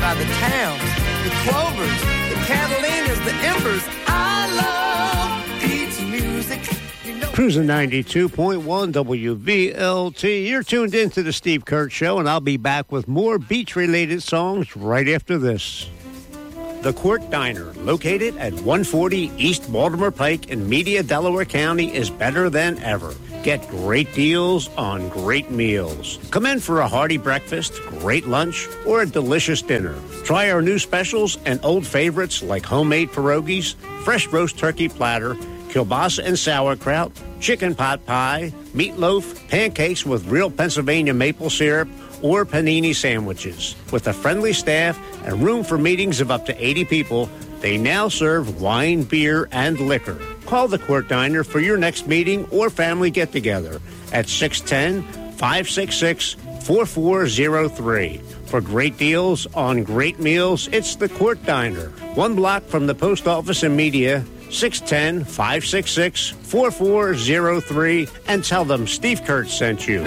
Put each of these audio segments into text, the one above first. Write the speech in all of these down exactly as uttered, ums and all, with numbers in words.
by the towns, the clovers, the Catalinas, the embers. I love beach music. You know- Cruising ninety-two point one W V L T. You're tuned in to the Steve Kurtz Show, and I'll be back with more beach-related songs right after this. The Court Diner, located at one forty East Baltimore Pike in Media, Delaware County, is better than ever. Get great deals on great meals. Come in for a hearty breakfast, great lunch, or a delicious dinner. Try our new specials and old favorites like homemade pierogies, fresh roast turkey platter, kielbasa and sauerkraut, chicken pot pie, meatloaf, pancakes with real Pennsylvania maple syrup, or panini sandwiches. With a friendly staff and room for meetings of up to eighty people, they now serve wine, beer, and liquor. Call the Court Diner for your next meeting or family get-together at six one zero, five six six, four four zero three. For great deals on great meals, it's the Court Diner. One block from the post office in Media, six one zero, five six six, four four zero three, and tell them Steve Kurtz sent you.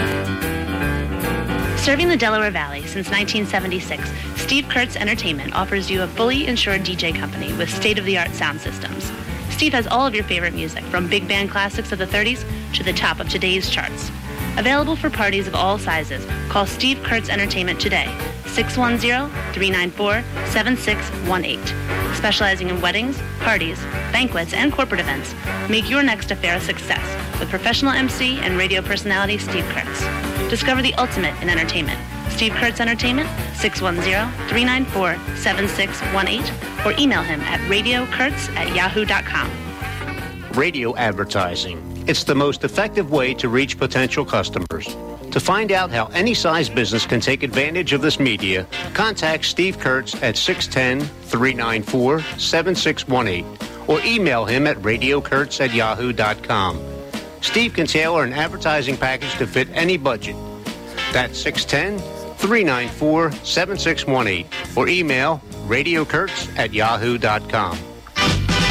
Serving the Delaware Valley since nineteen seventy-six, Steve Kurtz Entertainment offers you a fully insured D J company with state-of-the-art sound systems. Steve has all of your favorite music, from big band classics of the thirties to the top of today's charts. Available for parties of all sizes, call Steve Kurtz Entertainment today, six one zero, three nine four, seven six one eight. Specializing in weddings, parties, banquets, and corporate events, make your next affair a success with professional M C and radio personality Steve Kurtz. Discover the ultimate in entertainment. Steve Kurtz Entertainment, six one zero, three nine four, seven six one eight, or email him at radiokurtz at yahoo dot com. Radio advertising. It's the most effective way to reach potential customers. To find out how any size business can take advantage of this media, contact Steve Kurtz at six one zero, three nine four, seven six one eight or email him at radiokurtz at yahoo dot com. Steve can tailor an advertising package to fit any budget. That's six one zero, three nine four, seven six one eight or email radiokurtz at yahoo dot com.